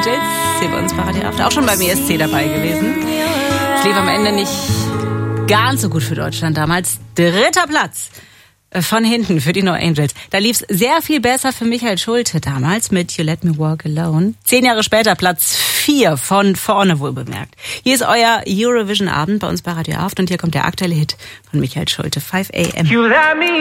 Angels, hier bei uns bei Radio After, auch schon beim ESC dabei gewesen. Es lief am Ende nicht ganz so gut für Deutschland damals. 3. Platz von hinten für die No Angels. Da lief es sehr viel besser für Michael Schulte damals mit You Let Me Walk Alone. 10 Jahre später Platz 4 von vorne wohlbemerkt. Hier ist euer Eurovision-Abend bei uns bei Radio After und hier kommt der aktuelle Hit von Michael Schulte, 5 AM.